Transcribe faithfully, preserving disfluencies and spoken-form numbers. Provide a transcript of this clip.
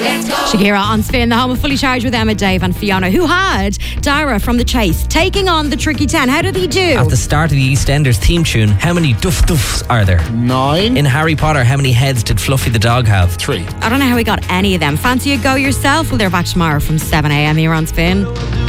Shakira on Spin, the home of Fully Charged with Emma, Dave and Fiona, who had Dara from The Chase taking on the Tricky Ten. How did he do? At the start of the EastEnders theme tune, how many duff duffs are there? Nine. In Harry Potter, how many heads did Fluffy the dog have? Three. I don't know how he got any of them. Fancy a go yourself? Well, they're back tomorrow from seven a.m. here on Spin.